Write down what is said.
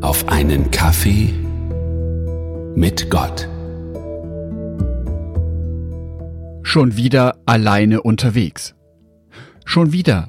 auf einen Kaffee mit Gott. Schon wieder alleine unterwegs. Schon wieder